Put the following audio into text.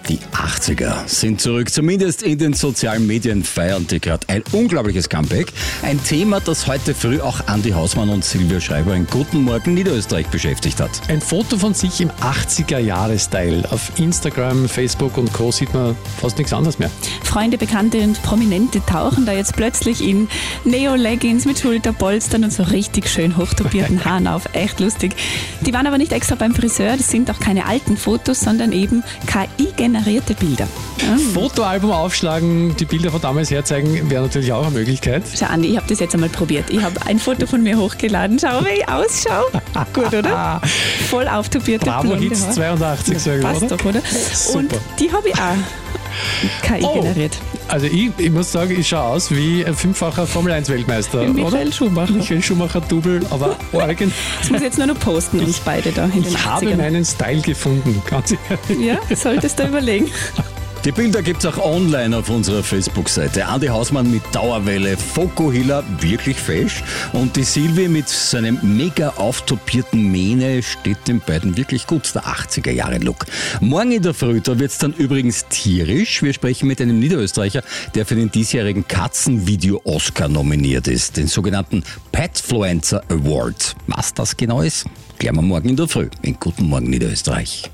Die 80er sind zurück, zumindest in den sozialen Medien feiern die gerade ein unglaubliches Comeback. Ein Thema, das heute früh auch Andi Hausmann und Silvia Schreiber in Guten Morgen Niederösterreich beschäftigt hat. Ein Foto von sich im 80er-Jahre-Style. Auf Instagram, Facebook und Co. sieht man fast nichts anderes mehr. Freunde, Bekannte und Prominente tauchen da jetzt plötzlich in Neo-Leggings mit Schulterpolstern und so richtig schön hochtopierten Haaren auf. Echt lustig. Die waren aber nicht extra beim Friseur, das sind auch keine alten Fotos, sondern eben KI-generierte Bilder. Fotoalbum aufschlagen, die Bilder von damals herzeigen, wäre natürlich auch eine Möglichkeit. Schau, Andi, ich habe das jetzt einmal probiert. Ich habe ein Foto von mir hochgeladen. Schau, wie ich ausschaue. Gut, oder? Voll auftopierte Bravo blonde Hits Haare. 82, sage ich, Passt oder? doch, oder? Super. Und die habe ich auch KI generiert. Also ich muss sagen, ich schaue aus wie ein fünffacher Formel-1-Weltmeister, oder? Michael Schumacher. Michael Schumacher-Double, aber Orgen. Das muss ich jetzt nur noch posten, uns beide da in den Ich 80ern. habe meinen Style gefunden, ganz ehrlich. Ja, solltest du überlegen. Die Bilder gibt's auch online auf unserer Facebook-Seite. Andi Hausmann mit Dauerwelle, Fokuhila, wirklich fesch. Und die Silvi mit seinem mega auftopierten Mähne steht den beiden wirklich gut, der 80er-Jahre-Look. Morgen in der Früh, da wird's dann übrigens tierisch. Wir sprechen mit einem Niederösterreicher, der für den diesjährigen Katzenvideo-Oscar nominiert ist, den sogenannten Petfluencer Award. Was das genau ist, klären wir morgen in der Früh in Guten Morgen Niederösterreich.